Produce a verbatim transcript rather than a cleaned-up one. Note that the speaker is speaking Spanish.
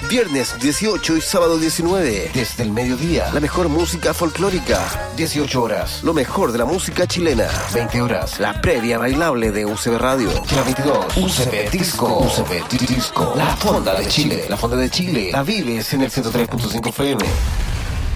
Viernes dieciocho y sábado diecinueve. Desde el mediodía, la mejor música folclórica. dieciocho horas, lo mejor de la música chilena. veinte horas, la previa bailable de U C B Radio. Y la veintidós, U C B Disco. U C B Disco. La Fonda de Chile. La Fonda de Chile. La vives en el ciento tres punto cinco F M.